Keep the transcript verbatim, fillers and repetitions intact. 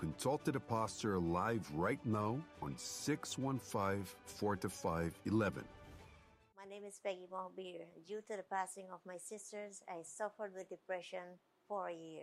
can talk to the pastor live right now on six one five, four two five, one one. My name is Peggy Mohbir. Due to the passing of my sisters, I suffered with depression for a year.